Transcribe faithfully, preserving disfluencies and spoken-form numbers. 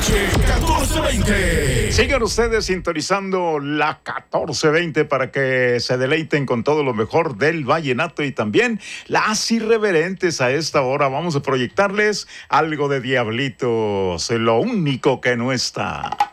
noche catorce veinte. Sigan ustedes sintonizando la catorce veinte para que se deleiten con todo lo mejor del vallenato y también las irreverentes a esta hora. Vamos a proyectarles algo de Diablitos, lo único que no está.